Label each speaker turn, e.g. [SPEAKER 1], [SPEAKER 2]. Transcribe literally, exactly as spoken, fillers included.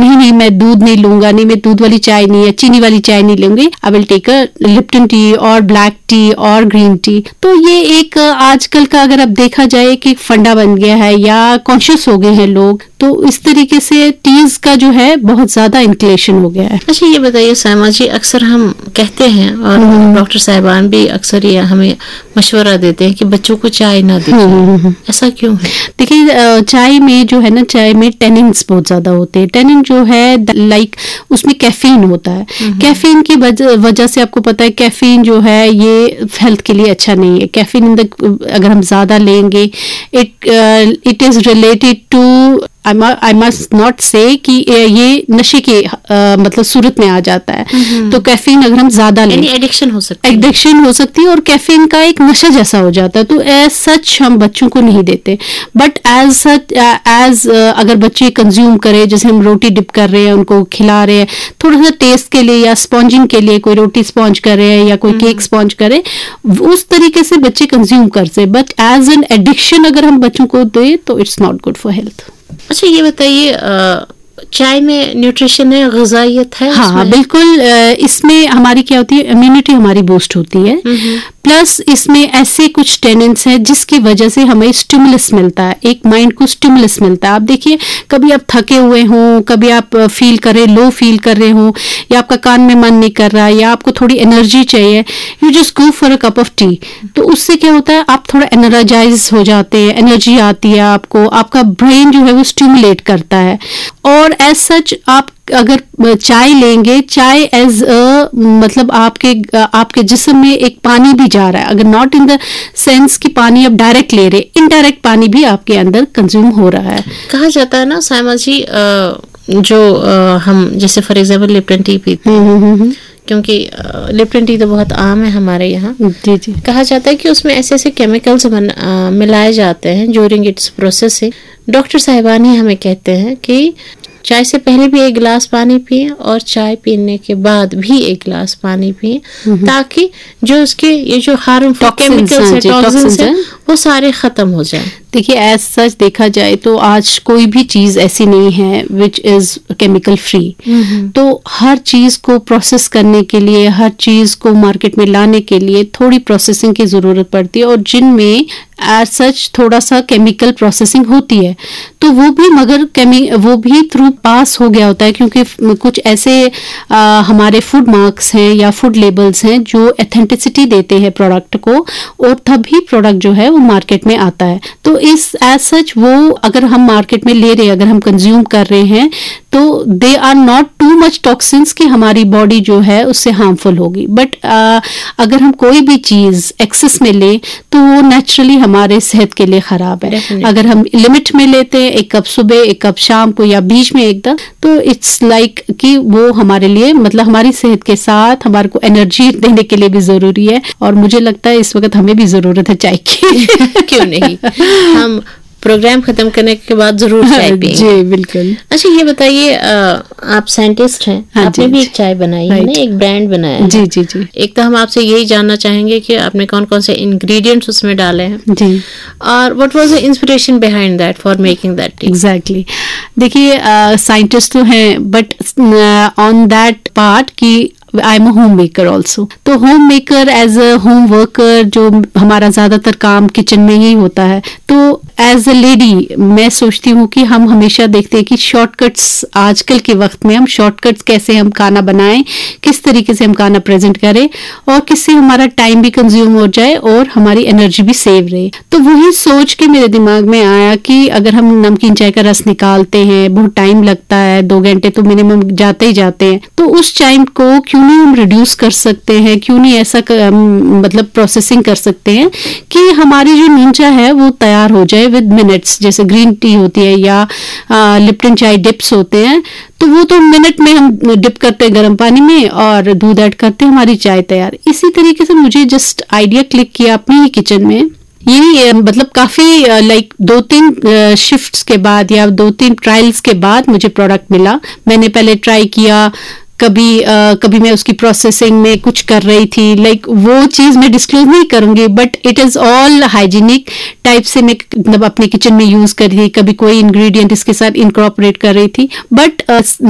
[SPEAKER 1] नहीं नहीं मैं दूध नहीं लूंगा, नहीं मैं दूध वाली चाय नहीं है, चीनी वाली चाय नहीं लूंगी, I will take a Lipton T और ब्लैक टी और ग्रीन टी। तो ये एक आजकल का अगर अब देखा जाए कि फंडा बन गया है या कॉन्शियस हो गए हैं लोग, तो इस तरीके से टीज का जो है बहुत ज्यादा इंक्लेशन हो गया है।
[SPEAKER 2] अच्छा ये बताइए सायमा जी, अक्सर हम कहते हैं और डॉक्टर साहिबान भी अक्सर ये हमें मशवरा देते हैं कि बच्चों को चाय ना दीजिए, ऐसा क्यों है?
[SPEAKER 1] देखिए चाय में जो है ना, चाय में टेनिन्स बहुत ज्यादा होते हैं। टेनिन जो है लाइक उसमें कैफीन होता है। कैफीन की वजह से आपको पता है कैफीन जो है ये हेल्थ के लिए अच्छा नहीं है। कैफीन इन द अगर हम ज्यादा लेंगे, it it is related to I must not से कि ये नशे के uh, मतलब सूरत में आ जाता है। तो कैफीन अगर हम ज्यादा लें,
[SPEAKER 2] एडिक्शन हो सकती है,
[SPEAKER 1] एडिक्शन हो सकती है और कैफीन का एक नशा जैसा हो जाता है। तो एज सच हम बच्चों को नहीं देते, बट एज सच एज अगर बच्चे कंज्यूम करें, जैसे हम रोटी डिप कर रहे हैं, उनको खिला रहे हैं थोड़ा सा टेस्ट के लिए या स्पॉन्जिंग के लिए, कोई रोटी स्पॉन्ज कर रहे हैं या कोई केक स्पॉन्ज करे, उस तरीके से बच्चे कंज्यूम करते। बट एज एन एडिक्शन अगर हम बच्चों को दे तो it's not good for health.
[SPEAKER 2] अच्छा ये बताइए, चाय में न्यूट्रिशन है, ग़िज़ाइयत है?
[SPEAKER 1] हाँ बिल्कुल, इसमें हमारी क्या होती है, इम्यूनिटी हमारी बूस्ट होती है, प्लस इसमें ऐसे कुछ टेनेंट्स हैं जिसकी वजह से हमें स्टिमुलस मिलता है, एक माइंड को स्टिमुलस मिलता है। आप देखिए कभी आप थके हुए हों, कभी आप फील कर रहे लो फील कर रहे हो, या आपका काम में मन नहीं कर रहा, या आपको थोड़ी एनर्जी चाहिए, you just go for a cup of T. तो उससे क्या होता है, आप थोड़ा एनर्जाइज हो जाते हैं, एनर्जी आती है आपको, आपका ब्रेन जो है वो स्टिमुलेट करता है। और एज सच आप अगर चाय लेंगे, चाय एज अ मतलब आपके आपके जिस्म में एक पानी भी जा रहा है, अगर नॉट इन द सेंस कि पानी आप डायरेक्ट ले रहे, इनडायरेक्ट पानी भी आपके अंदर कंज्यूम हो रहा है।
[SPEAKER 2] कहा जाता है ना सायमा जी, जो हम जैसे फॉर एग्जाम्पल लिप्टन टी पीते हैं, क्योंकि लिप्टन टी तो बहुत आम है हमारे यहाँ,
[SPEAKER 1] जी जी,
[SPEAKER 2] कहा जाता है कि उसमें ऐसे ऐसे केमिकल्स मिलाए जाते हैं ड्यूरिंग इट्स प्रोसेसिंग। डॉक्टर साहिबान ही हमें कहते हैं कि चाय से पहले भी एक गिलास पानी पिए और चाय पीने के बाद भी एक गिलास पानी पिए, ताकि जो उसके ये जो हार्मफुल केमिकल्स हैं, टॉक्सिन्स हैं, वो सारे खत्म हो जाएं।
[SPEAKER 1] देखिए एज सच देखा जाए तो आज कोई भी चीज ऐसी नहीं है विच इज केमिकल फ्री। तो हर चीज को प्रोसेस करने के लिए, हर चीज को मार्केट में लाने के लिए थोड़ी प्रोसेसिंग की जरूरत पड़ती है, और जिनमें एज सच थोड़ा सा केमिकल प्रोसेसिंग होती है, तो वो भी मगर केमी वो भी थ्रू पास हो गया होता है, क्योंकि कुछ ऐसे आ, हमारे फूड मार्क्स हैं या फूड लेबल्स हैं जो ऑथेंटिसिटी देते हैं प्रोडक्ट को, और तभी प्रोडक्ट जो है वो मार्केट में आता है। तो इस एज सच वो अगर हम मार्केट में ले रहे हैं, अगर हम कंज्यूम कर रहे हैं, तो they are not too much toxins कि हमारी बॉडी जो है उससे हार्मफुल होगी। बट अगर हम कोई भी चीज एक्सेस में ले तो वो नेचुरली हमारे सेहत के लिए खराब है। Definitely. अगर हम लिमिट में लेते हैं, एक कप सुबह, एक कप शाम को, या बीच में एकदम, तो इट्स लाइक like कि वो हमारे लिए मतलब हमारी सेहत के साथ हमारे को एनर्जी देने के लिए भी जरूरी है, और मुझे लगता है इस वक्त हमें भी जरूरत है चाय की।
[SPEAKER 2] क्यों नहीं, हम प्रोग्राम खत्म करने के बाद जरूर चाय पिएंगे।
[SPEAKER 1] जी बिल्कुल।
[SPEAKER 2] अच्छा ये बताइए, आप साइंटिस्ट हैं, हाँ, आपने भी एक चाय बनाई है ना, एक ब्रांड बनाया है।
[SPEAKER 1] जी जी जी।
[SPEAKER 2] एक तो हम आपसे यही जानना चाहेंगे कि आपने कौन कौन से इंग्रेडिएंट्स उसमें डाले हैं
[SPEAKER 1] जी, और
[SPEAKER 2] what was the inspiration behind that for making that.
[SPEAKER 1] Exactly, देखिए साइंटिस्ट तो हैं, बट ऑन दैट पार्ट की I am a home maker also. तो home maker as a home worker, जो हमारा ज्यादातर काम किचन में ही होता है, तो एज अ लेडी मैं सोचती हूँ कि हम हमेशा देखते हैं कि शॉर्टकट्स, आजकल के वक्त में हम शॉर्टकट्स कैसे हम खाना बनाएं, किस तरीके से हम खाना प्रेजेंट करें, और किससे हमारा टाइम भी कंज्यूम हो जाए और हमारी एनर्जी भी सेव रहे। तो वही सोच के मेरे दिमाग में आया कि अगर हम नमकीन चाय का रस निकालते हैं, बहुत टाइम लगता है, दो घंटे तो मिनिमम जाते ही जाते हैं, तो उस टाइम को क्यों नहीं हम रिड्यूस कर सकते हैं, क्यों नहीं ऐसा कर, मतलब प्रोसेसिंग कर सकते हैं कि हमारी जो नींचा है वो तैयार हो जाए विद मिनट्स। जैसे ग्रीन टी होती है या लिप्टन चाय डिप्स होते हैं, तो वो तो मिनट में हम डिप करते हैं गर्म पानी में और दूध ऐड करते हैं, हमारी चाय तैयार। इसी तरीके से मुझे जस्ट आइडिया क्लिक किया अपनी ही किचन में। ये मतलब काफी लाइक दो तीन शिफ्ट्स के बाद या दो तीन ट्रायल्स के बाद मुझे प्रोडक्ट मिला। मैंने पहले ट्राई किया, कभी uh, कभी मैं उसकी प्रोसेसिंग में कुछ कर रही थी, लाइक like, वो चीज मैं डिस्क्लोज नहीं करूंगी, but it is all hygienic type से मैं मतलब अपने किचन में यूज कर रही थी। कभी कोई इंग्रेडिएंट इसके साथ इनकॉर्पोरेट कर रही थी, बट uh,